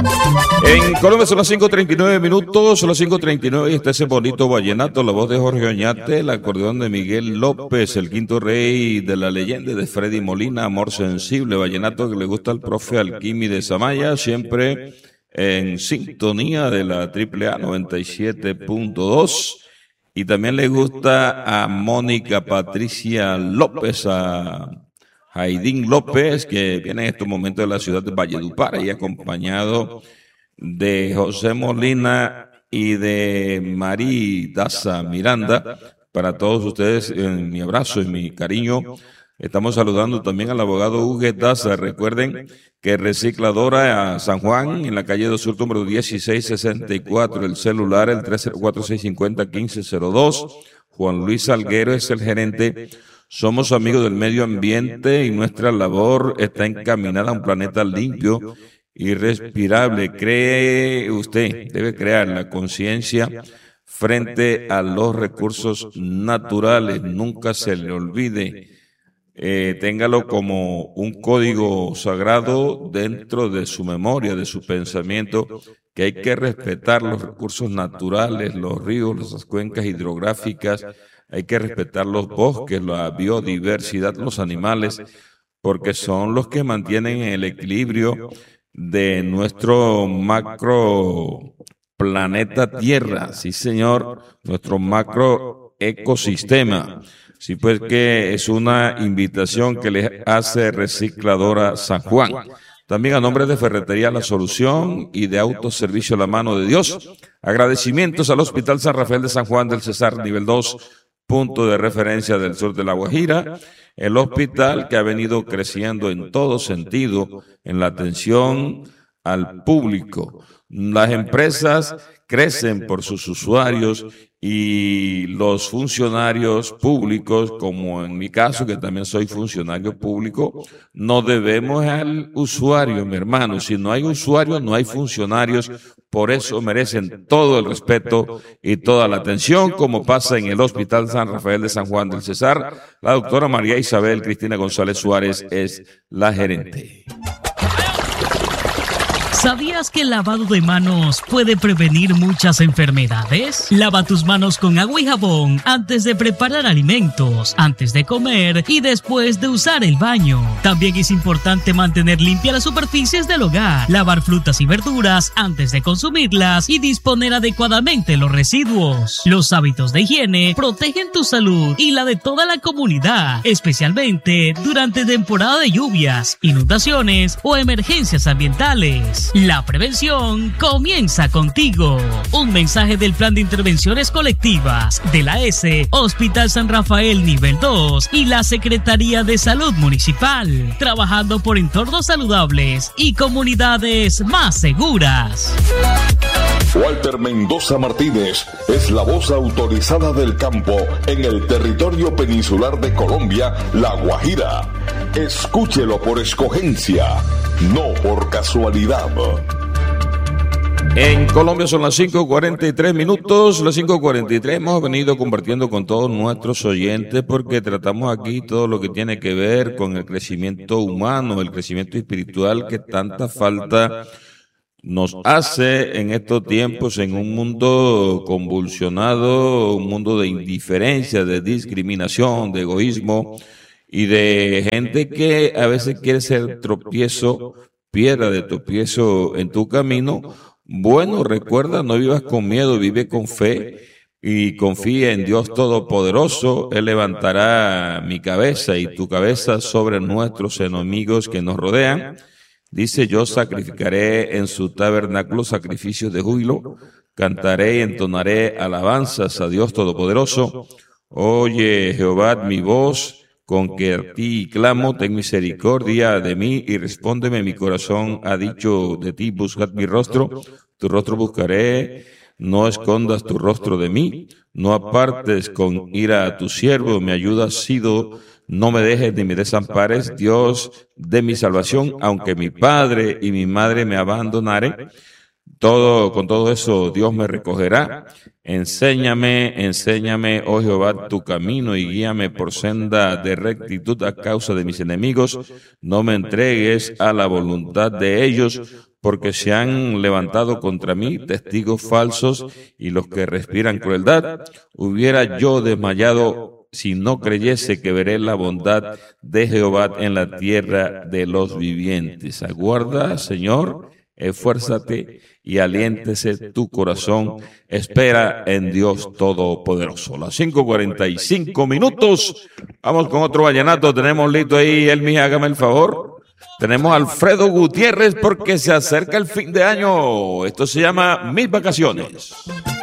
En Colombia son las 5:39 minutos, son las 5:39 y está ese bonito vallenato, la voz de Jorge Oñate, el acordeón de Miguel López, el quinto rey de la leyenda de Freddy Molina, Amor Sensible, vallenato que le gusta al profe Alquímedes Amaya, siempre en sintonía de la AAA 97.2. Y también le gusta a Mónica Patricia López, a Jaidín López, que viene en estos momentos de la ciudad de Valledupar, y acompañado de José Molina y de Mari Daza Miranda. Para todos ustedes, mi abrazo y mi cariño. Estamos saludando también al abogado Huguet Daza. Recuerden que Recicladora a San Juan, en la calle del Sur, número 1664, el celular, el 304-650-1502. Juan Luis Salguero es el gerente. Somos amigos del medio ambiente y nuestra labor está encaminada a un planeta limpio y respirable. Cree usted, debe crear la conciencia frente a los recursos naturales. Nunca se le olvide. Téngalo como un código sagrado dentro de su memoria, de su pensamiento, que hay que respetar los recursos naturales, los ríos, las cuencas hidrográficas, hay que respetar los bosques, la biodiversidad, los animales, porque son los que mantienen el equilibrio de nuestro macro planeta Tierra, sí señor, nuestro macro ecosistema. Sí, pues que es una invitación que le hace Recicladora San Juan. También a nombre de Ferretería La Solución y de Autoservicio La Mano de Dios. Agradecimientos al Hospital San Rafael de San Juan del Cesar, nivel 2, punto de referencia del sur de La Guajira. El hospital que ha venido creciendo en todo sentido en la atención al público. Las empresas crecen por sus usuarios y los funcionarios públicos, como en mi caso, que también soy funcionario público, no debemos al usuario, mi hermano. Si no hay usuarios, no hay funcionarios. Por eso merecen todo el respeto y toda la atención, como pasa en el Hospital San Rafael de San Juan del Cesar. La doctora María Isabel Cristina González Suárez es la gerente. ¿Sabías que el lavado de manos puede prevenir muchas enfermedades? Lava tus manos con agua y jabón antes de preparar alimentos, antes de comer y después de usar el baño. También es importante mantener limpias las superficies del hogar, lavar frutas y verduras antes de consumirlas y disponer adecuadamente los residuos. Los hábitos de higiene protegen tu salud y la de toda la comunidad, especialmente durante temporada de lluvias, inundaciones o emergencias ambientales. La prevención comienza contigo. Un mensaje del Plan de Intervenciones Colectivas de la S, Hospital San Rafael nivel 2 y la Secretaría de Salud Municipal, trabajando por entornos saludables y comunidades más seguras. Walter Mendoza Martínez es la voz autorizada del campo en el territorio peninsular de Colombia, La Guajira. Escúchelo por escogencia, no por casualidad. En Colombia son las 5:43 minutos, las 5:43. Hemos venido compartiendo con todos nuestros oyentes porque tratamos aquí todo lo que tiene que ver con el crecimiento humano, el crecimiento espiritual que tanta falta nos hace en estos tiempos, en un mundo convulsionado, un mundo de indiferencia, de discriminación, de egoísmo y de gente que a veces quiere ser tropiezo, piedra de tropiezo en tu camino. Bueno, recuerda, no vivas con miedo, vive con fe y confía en Dios Todopoderoso. Él levantará mi cabeza y tu cabeza sobre nuestros enemigos que nos rodean. Dice, yo sacrificaré en su tabernáculo sacrificios de júbilo, cantaré y entonaré alabanzas a Dios Todopoderoso. Oye, Jehová, mi voz, con que a ti clamo, ten misericordia de mí y respóndeme. Mi corazón ha dicho de ti, buscad mi rostro, tu rostro buscaré, no escondas tu rostro de mí, no apartes con ira a tu siervo, mi ayuda ha sido, no me dejes ni me desampares, Dios de mi salvación, aunque mi padre y mi madre me abandonaren. Con todo eso Dios me recogerá. Enséñame, oh Jehová, tu camino y guíame por senda de rectitud a causa de mis enemigos. No me entregues a la voluntad de ellos, porque se han levantado contra mí testigos falsos y los que respiran crueldad. Hubiera yo desmayado si no creyese que veré la bondad de Jehová en la tierra de los vivientes. Aguarda, Señor, esfuérzate y aliéntese tu corazón. Espera en Dios Todopoderoso. Las 5:45 minutos. Vamos con otro vallenato. Tenemos listo ahí, Elmi, hágame el favor. Tenemos a Alfredo Gutiérrez porque se acerca el fin de año. Esto se llama Mis Vacaciones.